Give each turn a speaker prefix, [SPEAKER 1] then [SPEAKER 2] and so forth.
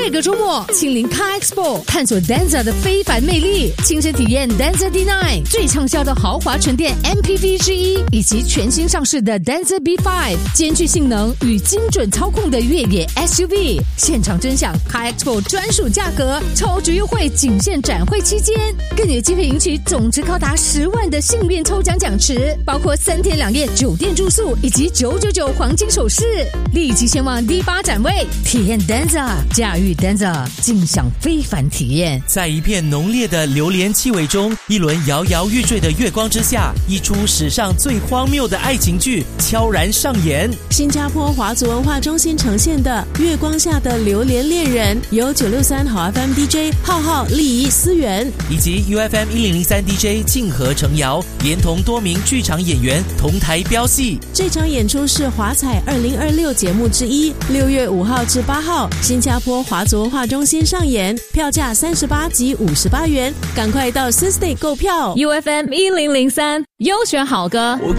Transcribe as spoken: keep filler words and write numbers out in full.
[SPEAKER 1] 这个周末亲临 Car Expo 探索 Denza 的非凡魅力，亲身体验 Denza D 九 最畅销的豪华纯电 M P V 之一，以及全新上市的 Denza B 五， 兼具性能与精准操控的越野 S U V。 现场真享 Car Expo 专属价格，超值优惠仅限展会期间，更有机会赢取总值高达十万的幸运抽奖奖池，包括三天两夜酒店住宿以及九九九黄金首饰。立即前往 D 八 展位，体验 Denza， 驾驭 Denza， 尽享非凡体验。
[SPEAKER 2] 在一片浓烈的榴莲气味中，一轮摇摇欲坠的月光之下，一出史上最荒谬的爱情剧悄然上演。
[SPEAKER 3] 新加坡华族文化中心呈现的《月光下的榴莲恋人》，由九六三好 F M D J 浩浩、丽仪、思源，
[SPEAKER 2] 以及 U F M 一零零三 D J 静和程瑶，连同多名剧场演员同台飙戏。
[SPEAKER 3] 这场演出是华彩二零二六节目之一，六月五号至八号，新加坡华族文化中心上演，票价三十八及五十八元，赶快到 Systay 购票。
[SPEAKER 1] U F M 一零零三优选好歌。
[SPEAKER 2] 我